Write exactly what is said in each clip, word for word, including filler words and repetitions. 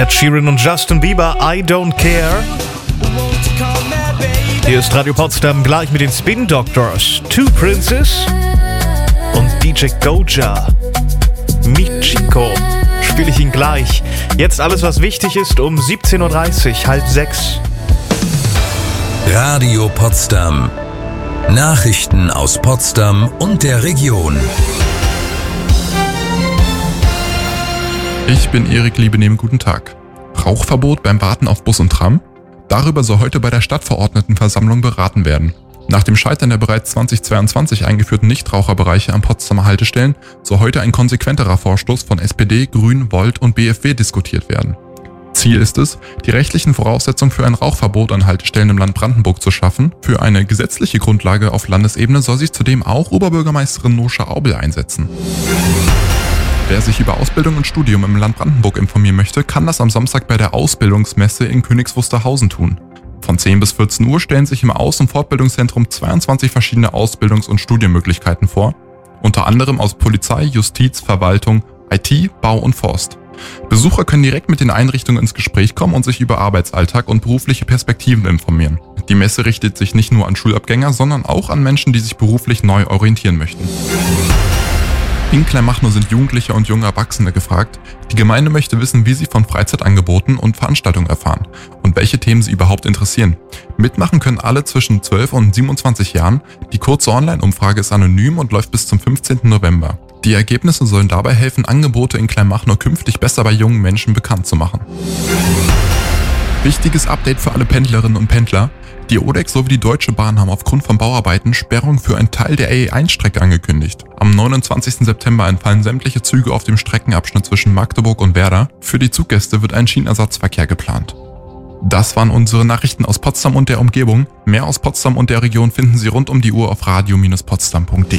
Ed Sheeran und Justin Bieber, I Don't Care. Hier ist Radio Potsdam gleich mit den Spin Doctors, Two Princes und D J Goja. Michiko spiele ich ihn gleich. Jetzt alles, was wichtig ist, um siebzehn Uhr dreißig, halb sechs. Radio Potsdam. Nachrichten aus Potsdam und der Region. Ich bin Erik Liebenehm, guten Tag. Rauchverbot beim Warten auf Bus und Tram? Darüber soll heute bei der Stadtverordnetenversammlung beraten werden. Nach dem Scheitern der bereits zweitausendzweiundzwanzig eingeführten Nichtraucherbereiche an Potsdamer Haltestellen soll heute ein konsequenterer Vorstoß von S P D, Grünen, Volt und B F W diskutiert werden. Ziel ist es, die rechtlichen Voraussetzungen für ein Rauchverbot an Haltestellen im Land Brandenburg zu schaffen. Für eine gesetzliche Grundlage auf Landesebene soll sich zudem auch Oberbürgermeisterin Noscha Aubel einsetzen. Wer sich über Ausbildung und Studium im Land Brandenburg informieren möchte, kann das am Samstag bei der Ausbildungsmesse in Königs Wusterhausen tun. Von zehn bis vierzehn Uhr stellen sich im Aus- und Fortbildungszentrum zweiundzwanzig verschiedene Ausbildungs- und Studienmöglichkeiten vor, unter anderem aus Polizei, Justiz, Verwaltung, I T, Bau und Forst. Besucher können direkt mit den Einrichtungen ins Gespräch kommen und sich über Arbeitsalltag und berufliche Perspektiven informieren. Die Messe richtet sich nicht nur an Schulabgänger, sondern auch an Menschen, die sich beruflich neu orientieren möchten. In Kleinmachnow sind Jugendliche und junge Erwachsene gefragt. Die Gemeinde möchte wissen, wie sie von Freizeitangeboten und Veranstaltungen erfahren und welche Themen sie überhaupt interessieren. Mitmachen können alle zwischen zwölf und siebenundzwanzig Jahren. Die kurze Online-Umfrage ist anonym und läuft bis zum fünfzehnten November. Die Ergebnisse sollen dabei helfen, Angebote in Kleinmachnow künftig besser bei jungen Menschen bekannt zu machen. Wichtiges Update für alle Pendlerinnen und Pendler. Die O D E X sowie die Deutsche Bahn haben aufgrund von Bauarbeiten Sperrung für einen Teil der A E eins Strecke angekündigt. Am neunundzwanzigsten September entfallen sämtliche Züge auf dem Streckenabschnitt zwischen Magdeburg und Werder. Für die Zuggäste wird ein Schienenersatzverkehr geplant. Das waren unsere Nachrichten aus Potsdam und der Umgebung. Mehr aus Potsdam und der Region finden Sie rund um die Uhr auf radio Bindestrich potsdam punkt de.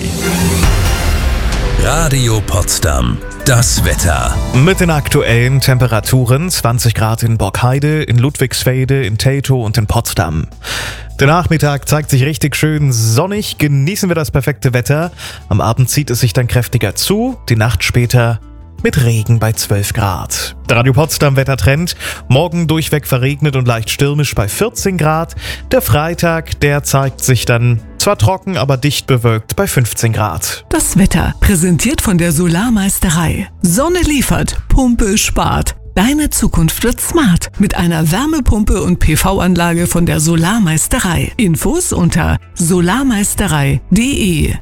Radio Potsdam. Das Wetter. Mit den aktuellen Temperaturen: zwanzig Grad in Borkheide, in Ludwigsfelde, in Teltow und in Potsdam. Der Nachmittag zeigt sich richtig schön sonnig. Genießen wir das perfekte Wetter. Am Abend zieht es sich dann kräftiger zu. Die Nacht später mit Regen bei zwölf Grad. Der Radio Potsdam Wettertrend: morgen durchweg verregnet und leicht stürmisch bei vierzehn Grad. Der Freitag, der zeigt sich dann zwar trocken, aber dicht bewölkt bei fünfzehn Grad. Das Wetter präsentiert von der Solarmeisterei. Sonne liefert, Pumpe spart. Deine Zukunft wird smart mit einer Wärmepumpe und P V-Anlage von der Solarmeisterei. Infos unter solarmeisterei punkt de.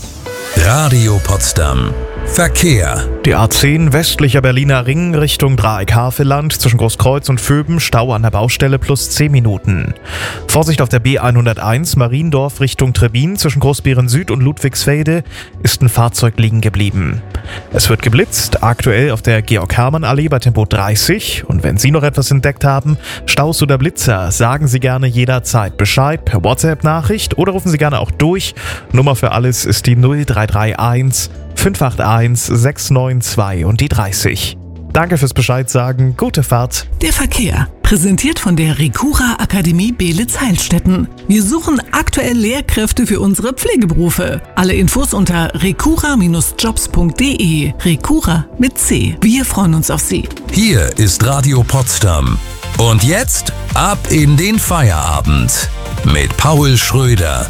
Radio Potsdam. Verkehr. Die A zehn westlicher Berliner Ring Richtung Dreieck-Havelland zwischen Großkreuz und Vöben, Stau an der Baustelle plus zehn Minuten. Vorsicht auf der B hunderteins Mariendorf Richtung Trebin zwischen Großbeeren Süd und Ludwigsfelde ist ein Fahrzeug liegen geblieben. Es wird geblitzt, aktuell auf der Georg-Hermann-Allee bei Tempo dreißig. Und wenn Sie noch etwas entdeckt haben, Staus oder Blitzer, sagen Sie gerne jederzeit Bescheid per WhatsApp-Nachricht oder rufen Sie gerne auch durch. Nummer für alles ist die null drei drei eins fünf acht eins sechs neun zwei und die dreißig. Danke fürs Bescheid sagen, gute Fahrt. Der Verkehr präsentiert von der Recura Akademie Beelitz-Heilstätten. Wir suchen aktuell Lehrkräfte für unsere Pflegeberufe. Alle Infos unter recura Bindestrich jobs punkt de. Recura mit C. Wir freuen uns auf Sie. Hier ist Radio Potsdam. Und jetzt ab in den Feierabend mit Paul Schröder.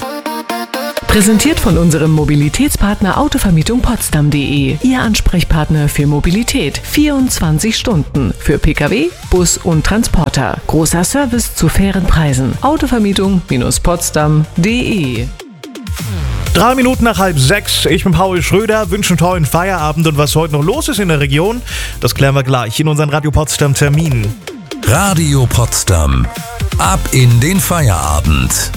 Präsentiert von unserem Mobilitätspartner Autovermietung Potsdam punkt de. Ihr Ansprechpartner für Mobilität. vierundzwanzig Stunden. Für Pkw, Bus und Transporter. Großer Service zu fairen Preisen. Autovermietung Potsdam punkt de. Drei Minuten nach halb sechs. Ich bin Paul Schröder, wünsche einen tollen Feierabend. Und was heute noch los ist in der Region, das klären wir gleich in unseren Radio Potsdam Terminen. Radio Potsdam. Ab in den Feierabend.